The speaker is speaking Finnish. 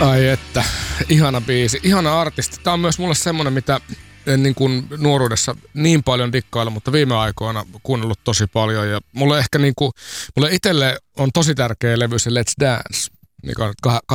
Ai että, ihana biisi, ihana artisti. Tää on myös mulle semmonen, mitä en niin kuin nuoruudessa niin paljon dikkailu, mutta viime aikoina kuunnellut tosi paljon. Ja mulle ehkä niin kuin, mulle itselle on tosi tärkeä levy se Let's Dance, mikä on